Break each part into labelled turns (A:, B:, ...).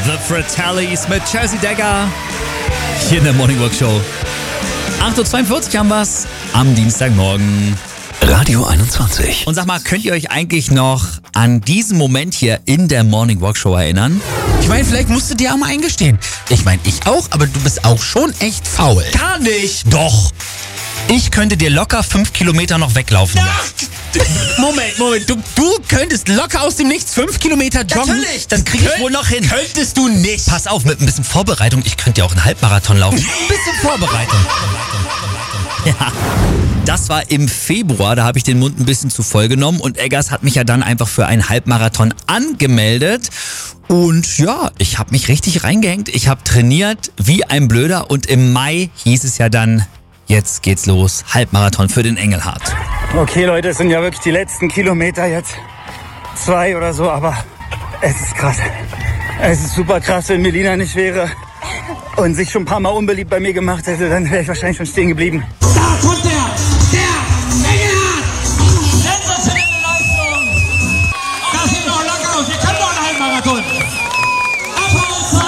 A: The Fratellis mit Chelsea Dagger hier in der Morning Walk Show. 8.42 Uhr haben wir's am Dienstagmorgen.
B: Radio 21.
A: Und sag mal, könnt ihr euch eigentlich noch an diesen Moment hier in der Morning Walk Show erinnern?
C: Ich meine, vielleicht musst du dir auch mal eingestehen. Ich meine, ich auch, aber du bist auch schon echt faul.
A: Gar nicht!
C: Doch. Ich könnte dir locker 5 Kilometer noch weglaufen. Ja. Moment. Du könntest locker aus dem Nichts 5 Kilometer joggen.
A: Natürlich, das krieg ich wohl noch hin.
C: Könntest du nicht.
A: Pass auf, mit ein bisschen Vorbereitung, ich könnte ja auch einen Halbmarathon laufen. Ein bisschen Vorbereitung. Ja. Das war im Februar, da habe ich den Mund ein bisschen zu voll genommen und Eggers hat mich ja dann einfach für einen Halbmarathon angemeldet. Und ja, ich habe mich richtig reingehängt. Ich habe trainiert wie ein Blöder und im Mai hieß es ja dann, jetzt geht's los, Halbmarathon für den Engelhardt.
D: Okay Leute, es sind ja wirklich die letzten Kilometer jetzt. 2 oder so, aber es ist krass. Es ist super krass, wenn Melina nicht wäre und sich schon ein paar Mal unbeliebt bei mir gemacht hätte, dann wäre ich wahrscheinlich schon stehen geblieben.
E: Da kommt der Engelhardt! Sensationelle Leistung! Das sieht doch locker aus, wir können doch einen Halbmarathon! Applaus!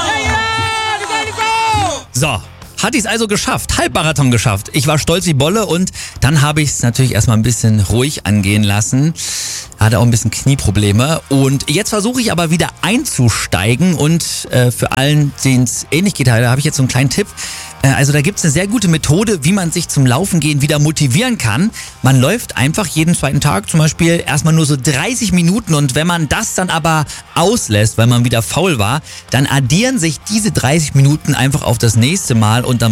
A: So, hat ich es also geschafft, Halbmarathon geschafft. Ich war stolz wie Bolle und dann habe ich es natürlich erstmal ein bisschen ruhig angehen lassen. Hatte auch ein bisschen Knieprobleme und jetzt versuche ich aber wieder einzusteigen und für allen, denen es ähnlich geht, da habe ich jetzt so einen kleinen Tipp. Also da gibt es eine sehr gute Methode, wie man sich zum Laufen gehen wieder motivieren kann. Man läuft einfach jeden zweiten Tag zum Beispiel erstmal nur so 30 Minuten und wenn man das dann aber auslässt, weil man wieder faul war, dann addieren sich diese 30 Minuten einfach auf das nächste Mal und dann